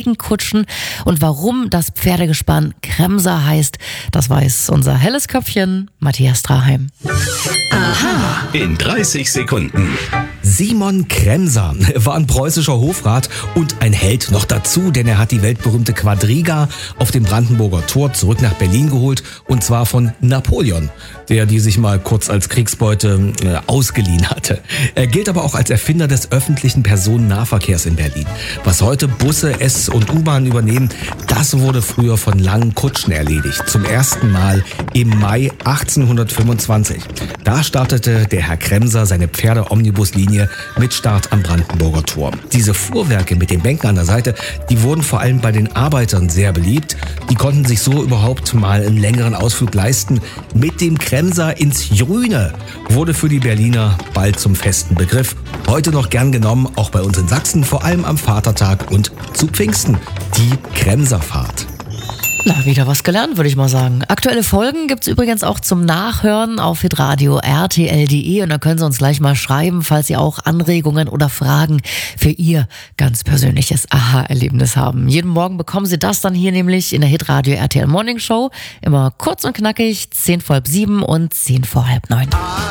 schicken Kutschen. Und warum das Pferdegespann Kremser heißt, das weiß unser helles Köpfchen Matthias Straheim. Aha. In 30 Sekunden. Simon Kremser war ein preußischer Hofrat und ein Held noch dazu, denn er hat die weltberühmte Quadriga auf dem Brandenburger Tor zurück nach Berlin geholt, und zwar von Napoleon, der die sich mal kurz als Kriegsbeute ausgeliehen hatte. Er gilt aber auch als Erfinder des öffentlichen Personennahverkehrs in Berlin. Was heute Busse, S- und U-Bahnen übernehmen, das wurde früher von langen Kutschen erledigt. Zum ersten Mal im Mai 1825. Da startete der Herr Kremser seine Pferde-Omnibuslinie mit Start am Brandenburger Tor. Diese Fuhrwerke mit den Bänken an der Seite, die wurden vor allem bei den Arbeitern sehr beliebt. Die konnten sich so überhaupt mal einen längeren Ausflug leisten. Mit dem Kremser ins Grüne wurde für die Berliner bald zum festen Begriff. Heute noch gern genommen, auch bei uns in Sachsen, vor allem am Vatertag und zu Pfingsten, die Kremserfahrt. Na, wieder was gelernt, würde ich mal sagen. Aktuelle Folgen gibt's übrigens auch zum Nachhören auf hitradio rtl.de, und da können Sie uns gleich mal schreiben, falls Sie auch Anregungen oder Fragen für Ihr ganz persönliches Aha-Erlebnis haben. Jeden Morgen bekommen Sie das dann hier nämlich in der Hitradio RTL Morning Show. Immer kurz und knackig, 6:50 und 6:10.